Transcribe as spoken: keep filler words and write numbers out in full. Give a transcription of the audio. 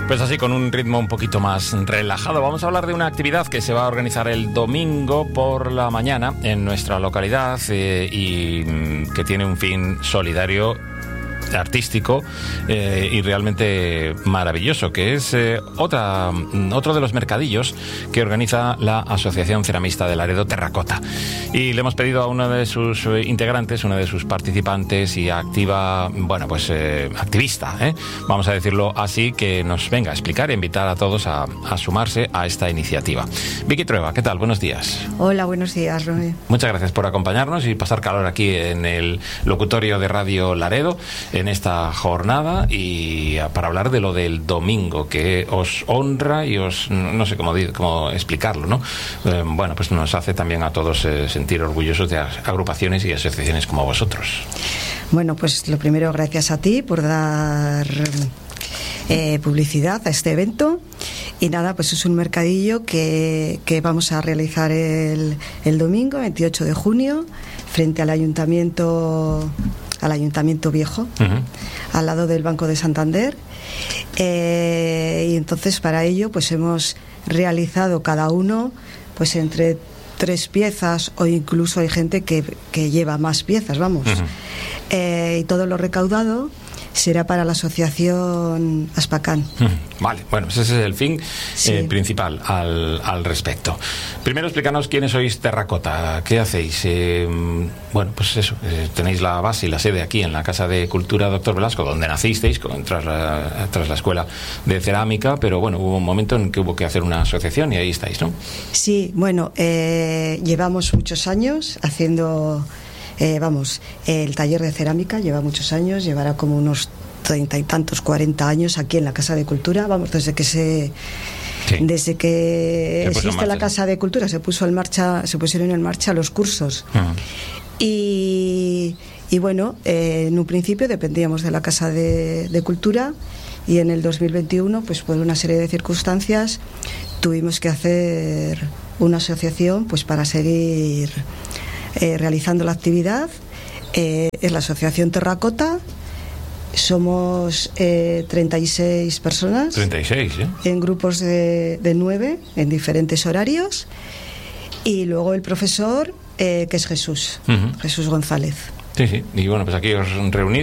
Pues así, con un ritmo un poquito más relajado, vamos a hablar de una actividad que se va a organizar el domingo por la mañana en nuestra localidad eh, y mm, que tiene un fin solidario, artístico eh, y realmente maravilloso, que es eh, otra, otro de los mercadillos que organiza la Asociación Ceramista de Laredo, Terracota. Y le hemos pedido a uno de sus integrantes, una de sus participantes y activa, bueno, pues eh, activista, ¿eh? vamos a decirlo así, que nos venga a explicar e invitar a todos a, a sumarse a esta iniciativa. Vicky Trueba, ¿qué tal? Buenos días. Hola, buenos días, Rubén. Muchas gracias por acompañarnos y pasar calor aquí en el locutorio de Radio Laredo en esta jornada, y para hablar de lo del domingo, que os honra y os, no sé cómo, cómo explicarlo, ¿no? Eh, bueno, pues nos hace también a todos eh, sentir orgullosos de agrupaciones y asociaciones como vosotros. Bueno, pues lo primero, gracias a ti por dar eh, publicidad a este evento. Y nada, pues es un mercadillo que, que vamos a realizar el, el domingo, veintiocho de junio, frente al ayuntamiento al Ayuntamiento Viejo, uh-huh. al lado del Banco de Santander. Eh, y entonces para ello pues hemos realizado cada uno pues entre tres piezas, o incluso hay gente que, que lleva más piezas, vamos. Uh-huh. Eh, y todo lo recaudado será para la asociación Aspacán. Vale, bueno, ese es el fin sí. eh, principal al, al respecto. Primero, explícanos quiénes sois Terracota, qué hacéis. Eh, bueno, pues eso, eh, tenéis la base y la sede aquí en la Casa de Cultura Doctor Velasco, donde nacisteis, con, tras, la, tras la Escuela de Cerámica, pero bueno, hubo un momento en que hubo que hacer una asociación y ahí estáis, ¿no? Sí, bueno, eh, llevamos muchos años haciendo... Eh, vamos, el taller de cerámica lleva muchos años, llevará como unos treinta y tantos, cuarenta años aquí en la Casa de Cultura, vamos, desde que se... Sí. Desde que existe la Casa de Cultura se puso en marcha, se pusieron en marcha los cursos. Uh-huh. y, y bueno, eh, en un principio dependíamos de la Casa de, de Cultura, y en el dos mil veintiuno, pues por una serie de circunstancias, tuvimos que hacer una asociación pues para seguir eh, realizando la actividad. Eh, es la Asociación Terracota. Somos eh, treinta y seis personas. treinta y seis, ¿eh? En grupos de, de nueve, en diferentes horarios. Y luego el profesor, eh, que es Jesús, uh-huh. Jesús González. Sí, sí. Y bueno, pues aquí os reunís